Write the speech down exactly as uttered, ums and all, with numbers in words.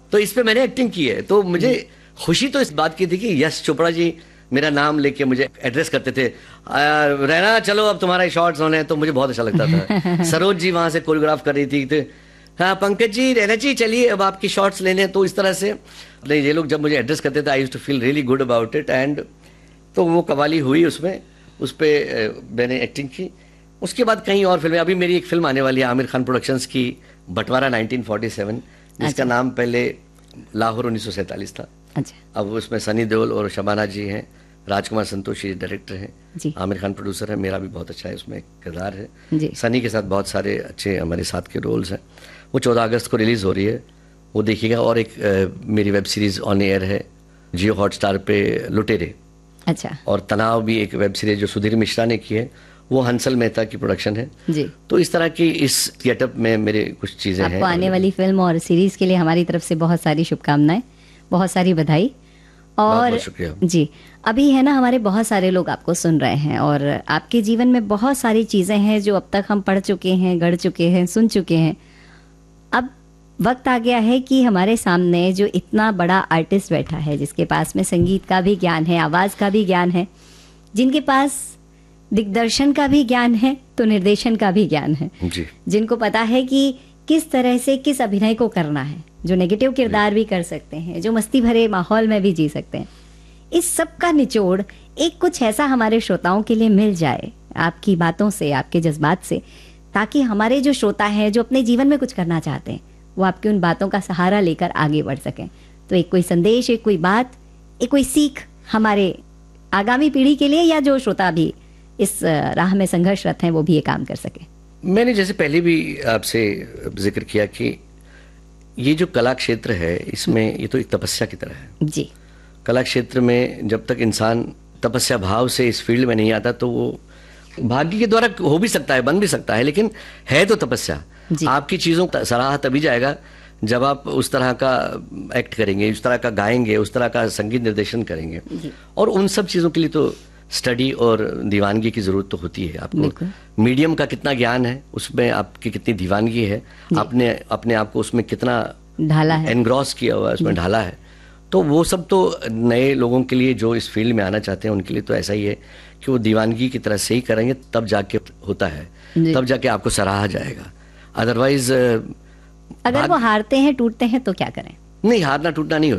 तो इस पे मैंने एक्टिंग की है। तो मुझे खुशी तो इस बात की थी कि यश चोपड़ा जी मेरा नाम लेके मुझे एड्रेस करते थे, रहना चलो अब तुम्हारे शॉट्स होने, तो मुझे बहुत अच्छा लगता था। सरोज जी वहां से कोरियोग्राफ कर रही थी, तो हाँ पंकज जी रहना जी चलिए अब आपकी शॉट्स लेने। तो इस तरह से नहीं, ये लोग जब मुझे एड्रेस करते थे I used to feel really good about it. And तो वो कवाली हुई, उसमें उस पर मैंने एक्टिंग की। उसके बाद कई और फिल्में, अभी मेरी एक फिल्म आने वाली है आमिर खान प्रोडक्शंस की, बंटवारा नाइनटीन फोर्टी सेवन, जिसका अच्छा। नाम पहले लाहौर उन्नीस सौ सैंतालीस था। अच्छा। अब उसमें सनी देओल और शबाना जी हैं, राजकुमार संतोषी डायरेक्टर हैं, जी। आमिर खान प्रोड्यूसर है, मेरा भी बहुत अच्छा है उसमें किरदार है। जी। सनी के साथ बहुत सारे अच्छे हमारे साथ के रोल्स हैं। वो चौदह अगस्त को रिलीज़ हो रही है, वो देखिएगा। और एक अ, मेरी वेब सीरीज़ ऑन एयर है जियो हॉटस्टार पे, लुटेरे। अच्छा। और तनाव भी एक वेब सीरीज जो सुधीर मिश्रा ने की है, वो हंसल मेहता की प्रोडक्शन है। जी। तो इस तरह की इस गेटअप में मेरे कुछ चीज़ें हैं। आपको आने वाली फिल्म और सीरीज के लिए हमारी तरफ से बहुत सारी शुभकामनाएं, बहुत सारी बधाई। और बहुत शुक्रिया जी, अभी है ना हमारे बहुत सारे लोग आपको सुन रहे हैं और आपके जीवन में बहुत सारी चीज़ें हैं जो अब तक हम पढ़ चुके हैं, गढ़ चुके हैं, सुन चुके हैं। अब वक्त आ गया है कि हमारे सामने जो इतना बड़ा आर्टिस्ट बैठा है, जिसके पास में संगीत का भी ज्ञान है, आवाज़ का भी ज्ञान है, जिनके पास दिग्दर्शन का भी ज्ञान है तो निर्देशन का भी ज्ञान है, जी। जिनको पता है कि किस तरह से किस अभिनय को करना है, जो नेगेटिव किरदार भी कर सकते हैं, जो मस्ती भरे माहौल में भी जी सकते हैं। इस सब का निचोड़ एक कुछ ऐसा हमारे श्रोताओं के लिए मिल जाए आपकी बातों से, आपके जज्बात से, ताकि हमारे जो श्रोता हैं जो अपने जीवन में कुछ करना चाहते हैं वो आपकी उन बातों का सहारा लेकर आगे बढ़ सकें। तो एक कोई संदेश, एक कोई बात, एक कोई सीख हमारे आगामी पीढ़ी के लिए, या जो श्रोता भी इस राह में संघर्षरत हैं वो भी ये काम कर सके। मैंने जैसे पहले भी आपसे जिक्र किया कि ये जो कला क्षेत्र है, इसमें ये तो एक तपस्या की तरह है। जी। कला क्षेत्र में जब तक इंसान तपस्या भाव से इस फील्ड में नहीं आता, तो वो भाग्य के द्वारा हो भी सकता है, बन भी सकता है, लेकिन है तो तपस्या। आपकी चीज़ों का सराह तभी जाएगा जब आप उस तरह का एक्ट करेंगे, उस तरह का गाएंगे, उस तरह का संगीत निर्देशन करेंगे। और उन सब चीज़ों के लिए तो स्टडी और दीवानगी की ज़रूरत तो होती है। आपको मीडियम का कितना ज्ञान है, उसमें आपकी कितनी दीवानगी है, आपने अपने आप को उसमें कितना ढाला है, एनग्रॉस किया हुआ है, उसमें ढाला है। तो वो सब तो नए लोगों के लिए जो इस फील्ड में आना चाहते हैं उनके लिए तो ऐसा ही है कि वो दीवानगी की तरह से ही करेंगे, तब जाके होता है, तब जाके आपको सराहा जाएगा। अदरवाइज अगर वो हारते हैं, टूटते हैं तो क्या करें? नहीं, हारना टूटना नहीं होता।